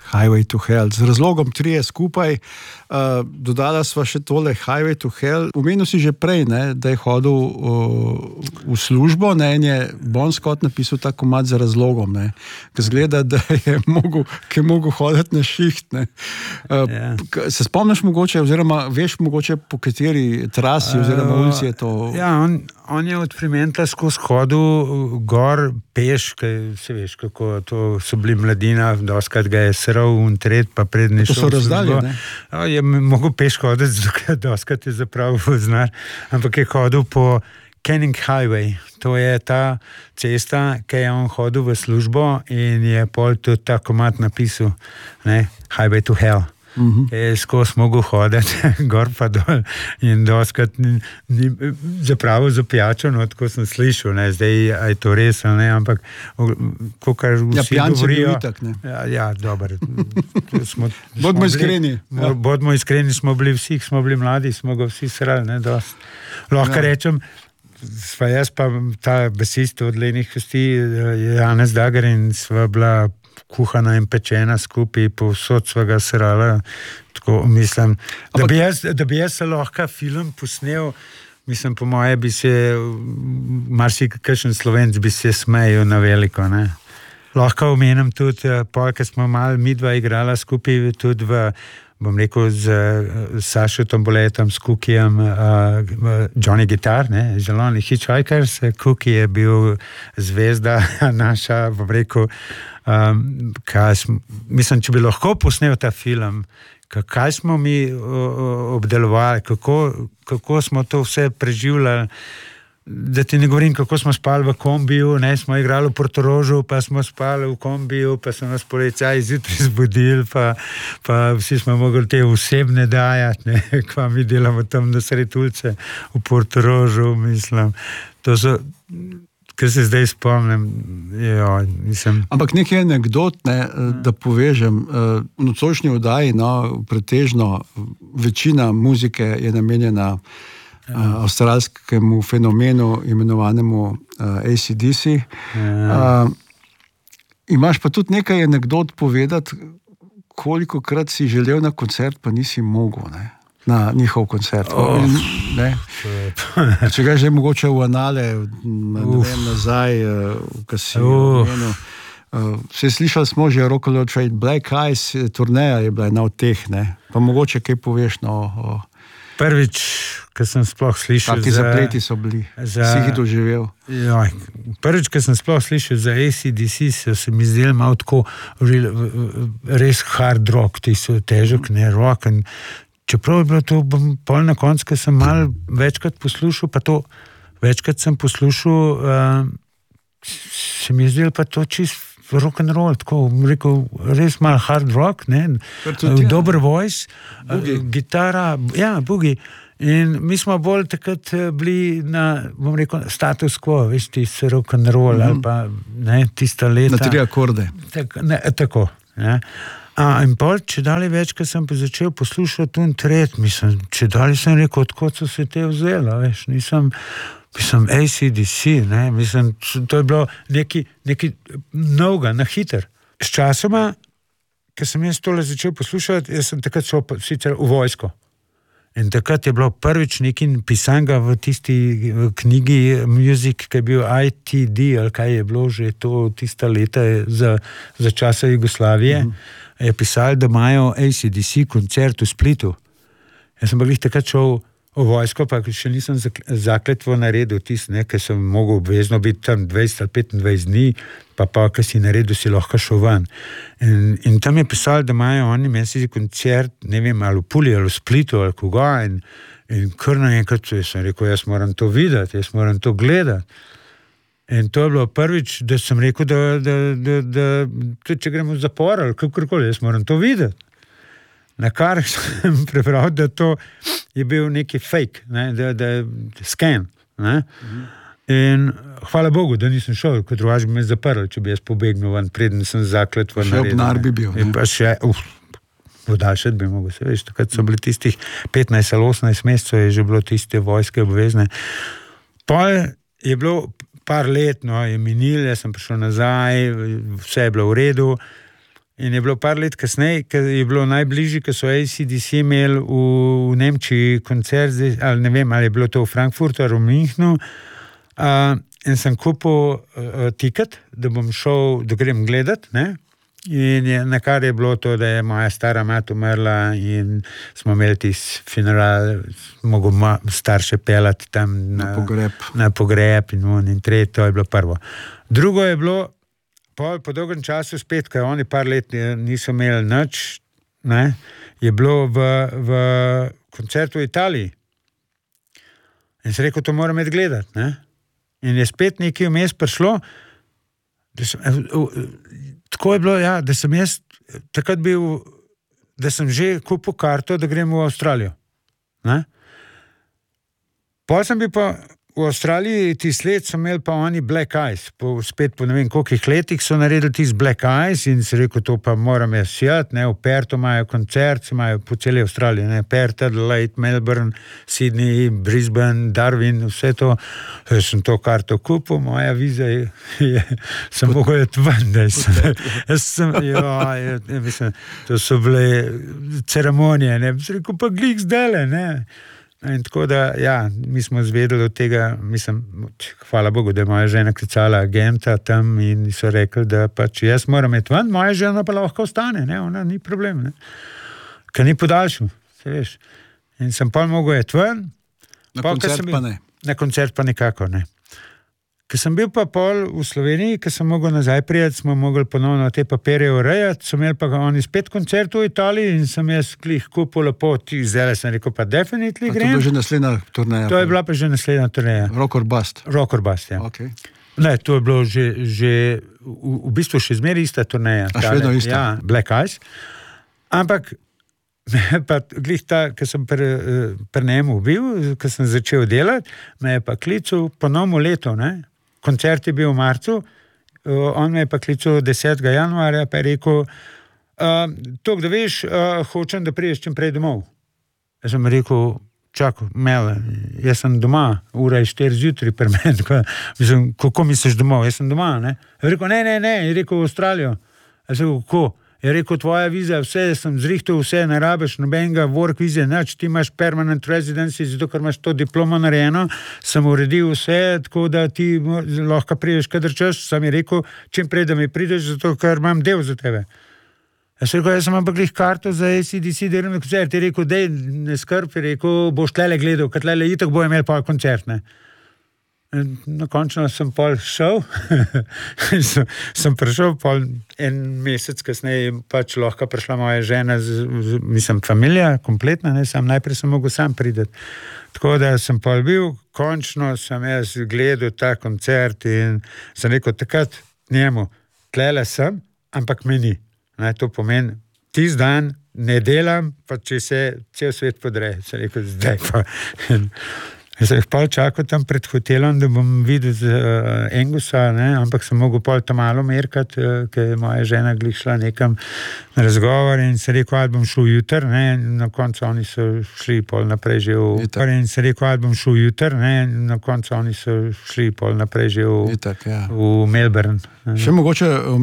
Highway to Hell. Z razlogom 3 skupaj. Dodala sva še tole Highway to Hell. Omenil si že prej, ne, da je hodil v službo, ne, in je Bon Scott napisal ta komad za razlogom, ne, ki zgleda, da je mogel hoditi na šiht. Ne. Se spomniš mogoče, oziroma veš mogoče po kateri trasi oziroma ulici je to? Ja, on je od Fremantle skozi hodil gor peš, se veš, kako to so bili mladina, doskrat ga je sral in tret, pa prednji šel. To so razdalje, ne? Je mogel peš hoditi, doskrat je zapravo znar, ampak je hodil po Canning Highway. To je ta cesta, ki je on hodil v službo in je pol tudi ta komad napisal, ne, Highway to Hell. Je skozi mogel hoditi gor pa dol in doskrat ni zapravo za pijačo, no, tako sem slišal, ne, zdaj je to res, ne, ampak kakor vsi govorijo, itak, ne. Ja, dobro. Bodmo iskreni, smo bili vsi, smo bili mladi, smo ga vsi srali, ne, dost. Lahko rečem, sva jaz pa ta basist od Lenih kosti, Janez Dager, in sva bila kuhana in pečena skupaj, povsod sva ga srala, tako mislim, da bi jaz se lahko film posnel, mislim, po moje bi se marsikakšen Slovenc bi se smejal na veliko, ne. Lahko omenim tudi, ker smo malo midva igrala skupaj tudi bom rekel, z Sašo Tomboletom, s Kukijem, Johnny Guitar, ne, Želoni Hitchhikers, Kuki je bil zvezda naša, bom rekel, mislim, če bi lahko posnel ta film, kaj smo mi obdelovali, kako smo to vse preživljali, da ti ne govorim, kako smo spali v kombiju, ne, smo igrali v Portorožu, pa smo spali v kombiju, pa so nas policaji zjutraj zbudili, pa vsi smo mogli te osebne dajati, ne, kva mi delamo tam na Sredulce v Portorožu, mislim, to so, ker se zdaj spomnim, mislim. Ampak nekaj anekdot, ne, da povežem, v nocojšnji oddaji, no, pretežno večina muzike je namenjena avstralskemu fenomenu imenovanemu AC/DC. Imaš pa tudi nekaj anekdot povedati, kolikokrat si želel na koncert, pa nisi mogel, ne? Na njihov koncert. Če ga že mogoče v anale, ne vem, nazaj, ko si omenil. Vse slišali smo že Rock'n'Roll Trade, Black Eyes, turneja je bila ena od teh, ne? Pa mogoče kaj poveš, no, prvič, ko sem sploh slišal Taki zapleti so bili, si jih doživel. Prvič, ko sem sploh slišal za AC/DC, se mi zdel malo tako res hard rock, ti so težek, ne, rock, in čeprav je bilo to pol na koncu, ko sem malo večkrat poslušal, pa to večkrat sem poslušal, se mi je zdel pa to čist rock and roll, tako rekel, res malo hard rock, ne, dober voice, gitara, ja, boogie. In mi smo bolj takrat bili na, bom rekel, status quo, veš, tisti rock and roll, ali pa, ne, tista leta. Na 3 akorde. Tako, ne. In pol, če dalje več, ko sem pa začel poslušati in tret, mislim, če dalje sem rekel, odkot so se te vzela, veš, mislim, AC/DC, ne, mislim, to je bilo neki novega, na hiter. S časoma, ko sem jaz tole začel poslušati, jaz sem takrat šel sicer v vojsko. In takrat je bilo prvič nekaj pisanga v tisti knjigi Music, ki je bil ITD, ali kaj je bilo že to tista leta za časa Jugoslavije, je pisali, da imajo AC/DC koncert v Splitu. Jaz sem pa glih takrat šel v vojsko, pa še nisem zakletvo naredil tisto, ne, ker sem mogel obvezno biti tam 20 ali 25 dni, pa ker si naredil, si lahko šel ven. In tam je pisali, da imajo oni meseci koncert, ne vem, ali v Puli, ali v Splitu, ali koga, in kar naenkrat sem rekel, jaz moram to videti, jaz moram to gledati. In to je bilo prvič, da sem rekel, da če gremo v zapor, ali kakorkoli, jaz moram to videti. Na kar sem prebral, da to je bil neki fake, ne, da scan, ne. In hvala Bogu, da nisem šel, kot drugače bi me zaprl, če bi jaz pobegnil ven, preden sem zakletvo naredil. Še obnar bi bil. In pa še, podaljšati bi mogel, se veš, takrat so bili tistih 15 ali 18 mesecev, je že bilo tiste vojske obvezne. Pa je bilo par let, no, je minil, jaz sem prišel nazaj, vse je bilo v redu. In je bilo par let kasneje, ker je bilo najbližje, ker so AC/DC imeli v Nemčiji koncert, ali ne vem, ali je bilo to v Frankfurtu ali v Münchnu, in sem kupil tiket, da bom šel, da grem gledat, ne? In na kar je bilo to, da je moja stara mat umrla in smo imeli tisti funeral, mogel starše pelati tam na pogreb in tretje, to je bilo prvo. Drugo je bilo, po dolgem času spet, ker oni par let niso imeli nič, ne, je bilo v koncertu v Italiji. In sem rekel, to moram gledati, ne. In je spet nekaj vmes prišlo, tako je bilo, ja, da sem jaz takrat bil, da sem že kupil karto, da grem v Avstralijo. Ne? Potem sem bil pa v Avstraliji, tisti let so imeli pa oni Black Eyes, spet po ne vem kolikih letih so naredili tisti Black Eyes in si rekel, to pa moram jaz sjeti, ne, v Perthu imajo koncert, imajo po celi Avstraliji, ne, Perth, Adelaide, Melbourne, Sydney, Brisbane, Darwin, vse to. Jaz sem to karto kupil, moja viza sem mogel iti ven, mislim, to so bile ceremonije, ne, sem rekel, pa glih zdele, ne. In tako da, ja, mi smo zvedeli od tega, mislim, hvala Bogu, da je moja žena klicala agenta tam in so rekli, da pač jaz moram iti ven, moja žena pa lahko ostane, ne, ona ni problem, ne. Ker ni podaljšal, se veš. In sem pa mogel iti ven. Na koncert pa ne. Na koncert pa nekako, ne. Ker sem bil pa pol v Sloveniji, ker sem mogel nazaj prijeti, smo mogli ponovno te papirje urejati, so imeli pa oni spet koncert v Italiji in sem jaz glih kupil lepo, zdaj sem rekel pa definitely grem. To je bila že naslednja turneja? To je bila pa že naslednja turneja. Rock or Bust? Rock or Bust, ja. Okay. Ne, to je bilo že v bistvu še zmeri ista turneja. A še vedno ista? Ja, Black Eyes. Ampak pa glih ta, ker sem pri njemu bil, ker sem začel delati, me je pa klical ponovno leto, ne. Koncert je bil v marcu, on me je pa klical 10. januarja, pa je rekel, tok, da veš, hočem, da priješ čim prej domov. Jaz sem rekel, čakaj, Mele, jaz sem doma, ura je 4 zjutraj pri meni, mislim, kako misliš domov, jaz sem doma, ne. Je rekel, ne, je rekel v Avstralijo. Jaz sem rekel, kako? Je rekel, tvoja viza, vse, sem zrihtal, vse, ne rabiš nobenega work vize, nič, ti imaš permanent residency, zato ker imaš to diplomo narejeno, sem uredil vse, tako da ti lahko priješ kadar čas, sem je rekel, čim prej, da mi prideš, zato ker imam del za tebe. Jaz sem ampak glih karto za AC/DC, da grem na koncert, je rekel, dej, ne skrb, je rekel, boš tlele gledal, ker tlele itak bo imel pa koncert, ne. Na končno sem pol šel, sem prišel pol en mesec kasneje, pač lahko prišla moja žena, mislim, familija, kompletna, ne, najprej sem mogel sam prideti. Tako da sem pol bil, končno sem jaz gledal ta koncert in sem rekel, takrat njemu, tlele sem, ampak me ni. Ne, to pomeni, tisti dan ne delam, pa če se cel svet podre, sem rekel, zdaj pa. Jaz sem pol čakal tam pred hotelom, da bom videl Angusa, ne, ampak sem mogel pol tam malo merkati, ker je moja žena glih šla nekam na razgovor in se rekel, ali bom šel jutr, ne, na koncu oni so šli pol naprej že v in se rekel, ali bom šel jutr, ne, na koncu oni so šli pol naprej že v Melbourne. Še mogoče